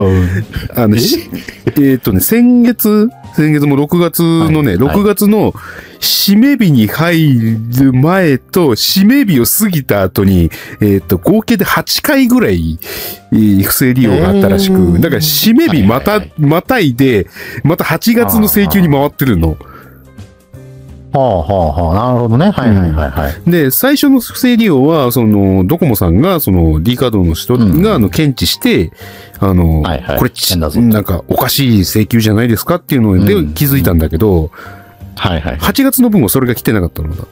先月も6月のね、6月の締め日に入る前と締め日を過ぎた後に、合計で8回ぐらい、不正利用があったらしく、だから締め日またいで、また8月の請求に回ってるの。 はあはあはあ、なるほどね。はいはいはいはい。 で、最初の不正利用は、ドコモさんが、D カードの人が、検知して、 はいはい、 これ、なんか、おかしい請求じゃないですかっていうので気づいたんだけど、 はいはい。 8月の分はそれが来てなかったのだ。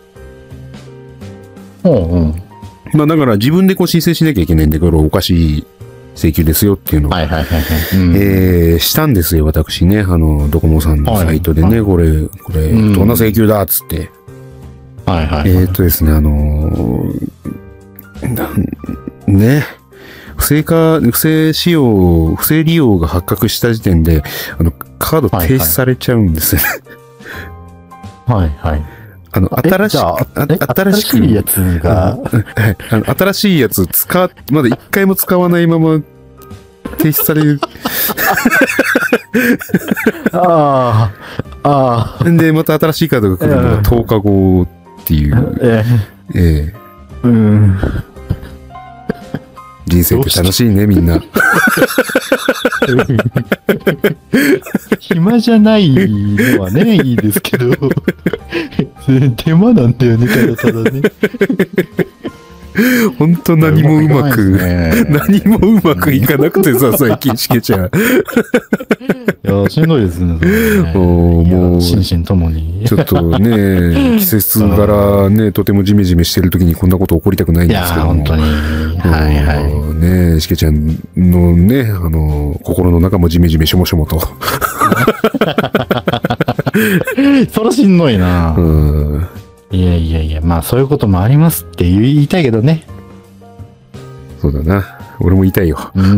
まあ、だから自分で申請しなきゃいけないんだけど、おかしい請求ですよっていうのを、したんですよ、私ね。ドコモさんのサイトでね、これ、どんな請求だっつって。ですね、ね、不正利用が発覚した時点で、カード停止されちゃうんですよね。 はいはい。 新しいやつが、新しいやつまだ一回も使わないまま停止される。で、また新しいカードが来るのが10日後っていう。人生って楽しいね、みんな。 暇じゃないのはね、いいですけど、手間なんだよね、ただね。 ほんと何もうまくいかなくてさ、最近しけちゃう。 いや、しんどいですね。もう、心身ともに。 ちょっとね、季節柄ね、とてもジメジメしてる時にこんなこと起こりたくないんですけども。 いや、本当に。はいはい。 ね、しけちゃんのね、心の中もジメジメしょもしょもと。 そらしんどいな。いやいやいや、まあそういうこともありますって言いたいけどね。 そうだな。俺も言いたいよ。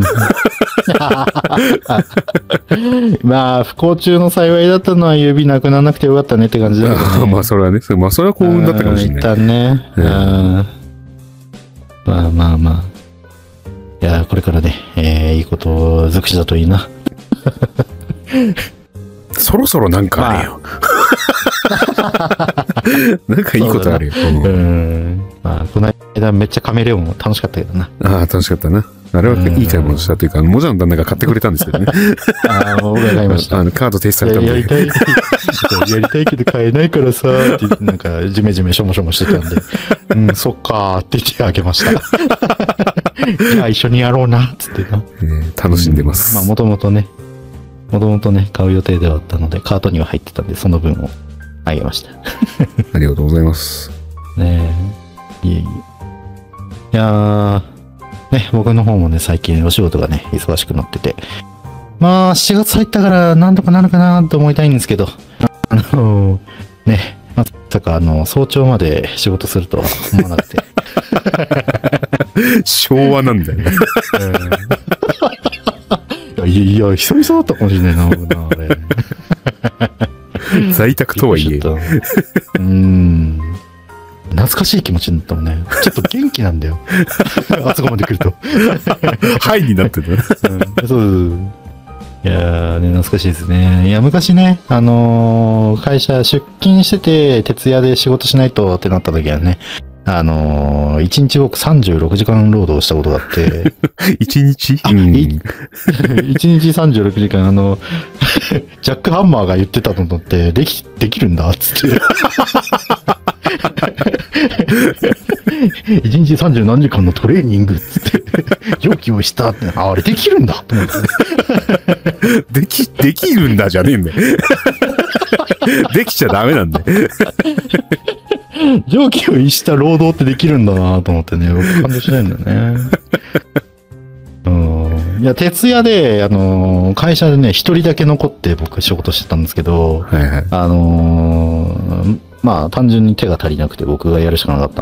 まあ、不幸中の幸いだったのは指なくならなくてよかったねって感じだけど、ね。 まあ、それはね。まあ、それは幸運だったかもしれない。 一旦ね。まあまあまあ。いや、これからね、いいこと尽くしだといいな。 そろそろなんかあれよ。なんかいいことあるよ。 まあ、この間めっちゃカメレオンも楽しかったけどな。 ああ、楽しかったな。あれはいい買い物したというか、もじゃの旦那が買ってくれたんですけどね。 ああ、俺が買いました。 カード停止されたんで。 やりたいけど買えないからさ、ってなんか、ジメジメしょもしょもしてたんで、そっかーって言ってあげました。じゃあ一緒にやろうな、つってな。 楽しんでます。 まあ、もともとね、買う予定ではあったので、カートには入ってたんで、その分をあげました。 ありがとうございます。 ねえ。いやー、ね、僕の方もね、最近お仕事がね、忙しくなってて。まあ、7月入ったからなんとかなるかなと思いたいんですけど、ね、まさか早朝まで仕事するとは思わなくて。 昭和なんだよね。 いや、久々だったかもしれないな、僕な、あれ。 在宅とはいえ。 懐かしい気持ちになったもんね。ちょっと元気なんだよ。あそこまで来ると。 ハイになってる。 そう。いやーね、懐かしいですね。いや、昔ね、会社出勤してて、徹夜で仕事しないとってなった時はね、1日僕36時間労働したことがあって。 1日 1日36時間、ジャックハンマーが言ってたのって、できるんだ、つって。1日30何時間のトレーニングっつって、蒸気をしたって、あれできるんだと思って。 できるんだじゃねえんだよ。できちゃダメなんだよ。 蒸気を逸した労働ってできるんだなと思ってね、僕感動しないんだよね。いや、徹夜で、会社でね、一人だけ残って僕仕事してたんですけど、まあ、単純に手が足りなくて僕がやるしかなかった